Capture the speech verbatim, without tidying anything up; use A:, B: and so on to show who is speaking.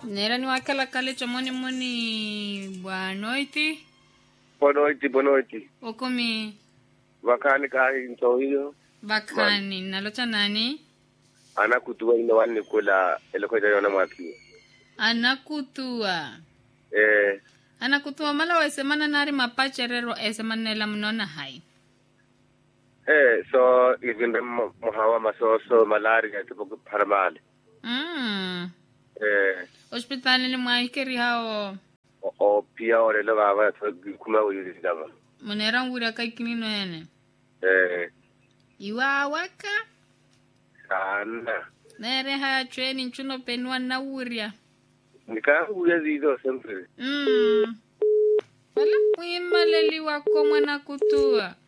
A: Nera ni wakala kale chamoni moni buanoiti.
B: Bonoiti, bonoiti.
A: Okomi.
B: Wakani kahi ntohiyo.
A: Bakani. Nalota nani?
B: Anakutua ina wani kula elekoja yona mwaki.
A: Anakutua.
B: Eh.
A: Anakutua mala wa semana nari mapacherero e semana la mnona hai.
B: Eh, so iginde muhawa masoso malaria tipo paramali.
A: Mm.
B: Eh.
A: Hospitali ni mwaikeri hao.
B: O, o pia ore lo baba kuma uri dama.
A: Munera ngura kai kinino ene.
B: Eh.
A: Iwa waka.
B: Sana.
A: Nere haya chweni nchuno penua na uria.
B: Nika uya zido sempre.
A: Mm. Wala kuimaleli wako mwana kutua.